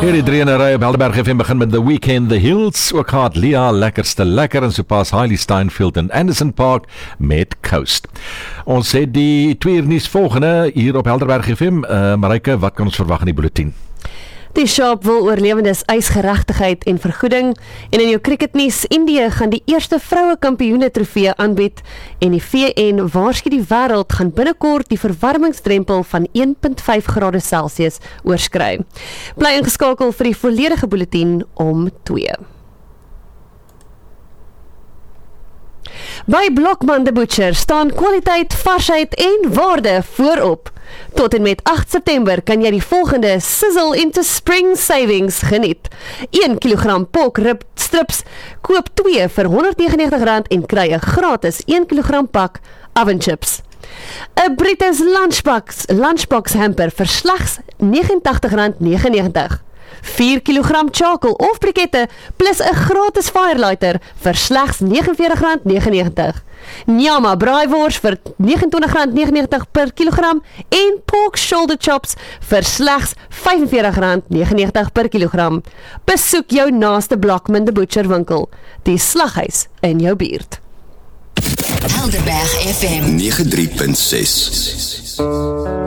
Hierdie 3 in 'n ry op Helderberg FM begin met The Weekend, The Hills, ook Hart, Lia, Lekkerste Lekker en sopas Hailey Steinfeld en Anderson Park met Coast. Ons het die 2 uur nuus volgende hier op Helderberg FM. Marike, wat kan ons verwag in die bulletin? Die Sharp wil oorlewendes eis geregtigheid en vergoeding. En in jou cricketnuus, Indië gaan die eerste vroue kampioene trofee aanbied en die VN waarsku die wêreld gaan binnekort die verwarmingsdrempel van 1.5 grade Celsius oorskry. Bly ingeskakel vir die volledige bulletin om 2. By Blokman de Butcher staan kwaliteit, varsheid en waarde voorop. Tot en met 8 September kan jy die volgende Sizzle into Spring savings geniet. 1 kilogram pork rib strips, koop 2 vir R199 en kry 'n gratis 1 kilogram pak oven chips. 'n Brita's lunchbox hamper vir slegs R89.99. 4 kilogram charcoal of brikette plus 'n gratis firelighter vir slegs R49.99. Nyama braaivors vir R29.99 per kilogram en pork shoulder chops vir slegs R45.99 per kilogram. Besoek jou naaste Blokman de Butcher winkel, die slaghuis in jou buurt. Helderberg FM 93.6